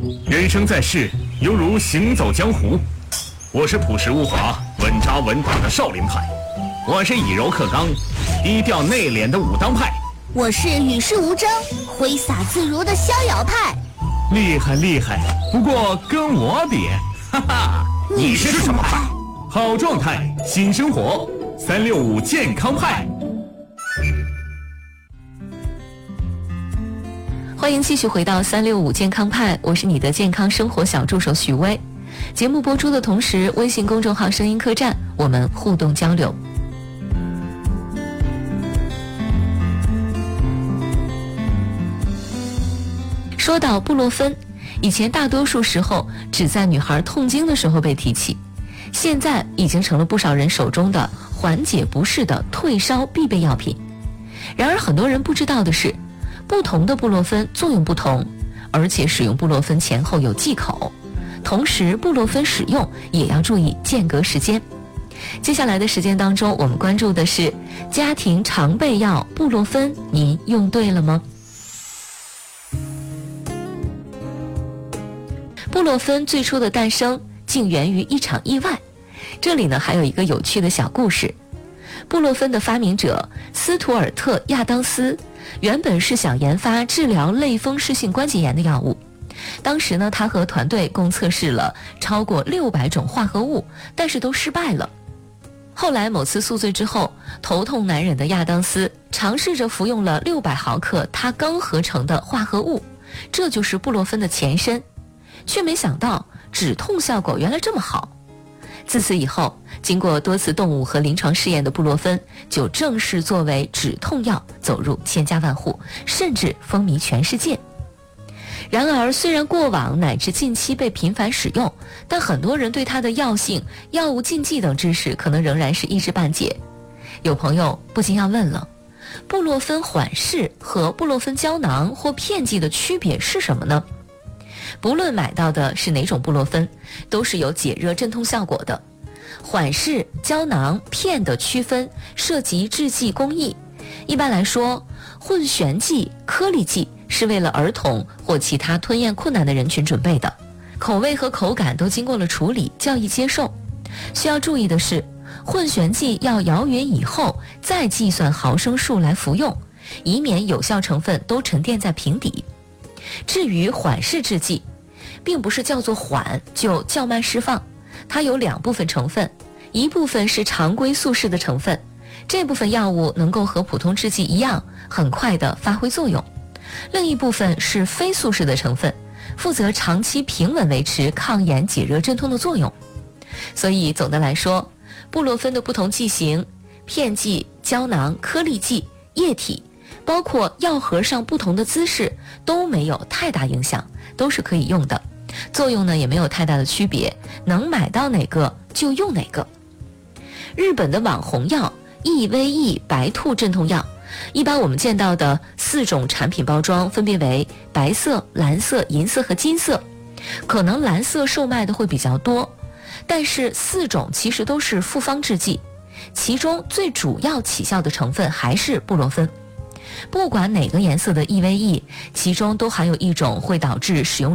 人生在世，犹如行走江湖。我是朴实无华、稳扎稳打的少林派，我是以柔克刚、低调内敛的武当派， 我是与世无争、挥洒自如的逍遥派。 厉害厉害，不过跟我比，哈哈， 你是什么派？ 好状态，新生活，365健康派。 欢迎继续回到365健康派，我是你的健康生活小助手许巍。节目播出的同时，微信公众号声音客栈，我们互动交流。说到布洛芬，以前大多数时候只在女孩痛经的时候被提起，现在已经成了不少人手中的缓解不适的退烧必备药品。然而很多人不知道的是，不同的布洛芬作用不同，而且使用布洛芬前后有忌口，同时布洛芬使用也要注意间隔时间。接下来的时间当中，我们关注的是家庭常备药布洛芬，您用对了吗？布洛芬最初的诞生竟源于一场意外，这里呢还有一个有趣的小故事。布洛芬的发明者斯图尔特·亚当斯原本是想研发治疗类风湿性关节炎的药物，当时呢他和团队共测试了超过600种化合物，但是都失败了。后来某次宿醉之后，头痛难忍的亚当斯尝试着服用了600毫克他刚合成的化合物，这就是布洛芬的前身，却没想到止痛效果原来这么好。自此以后，经过多次动物和临床试验的布洛芬就正式作为止痛药走入千家万户，甚至风靡全世界。然而虽然过往乃至近期被频繁使用，但很多人对它的药性、药物禁忌等知识可能仍然是一知半解。有朋友不禁要问了，布洛芬缓释和布洛芬胶囊或片剂的区别是什么呢？不论买到的是哪种布洛芬，都是有解热镇痛效果的。缓释、胶囊、片的区分涉及制剂工艺。一般来说，混旋剂、颗粒剂是为了儿童或其他吞咽困难的人群准备的，口味和口感都经过了处理，较易接受。需要注意的是，混旋剂要摇匀以后再计算毫升数来服用，以免有效成分都沉淀在瓶底。至于缓释制剂，并不是叫做缓就较慢释放，它有2部分成分，一部分是常规速释的成分，这部分药物能够和普通制剂一样很快地发挥作用；另一部分是非速释的成分，负责长期平稳维持抗炎解热镇痛的作用。所以总的来说，布洛芬的不同剂型、片剂、胶囊、颗粒剂、液体，包括药盒上不同的姿势都没有太大影响，都是可以用的，作用呢也没有太大的区别，能买到哪个就用哪个。日本的网红药 EVE 白兔镇痛药，一般我们见到的4种产品包装分别为白色、蓝色、银色和金色，可能蓝色售卖的会比较多，但是4种其实都是复方制剂，其中最主要起效的成分还是布洛芬。不管哪个颜色的 EVE， 其中都含有一种会导致使用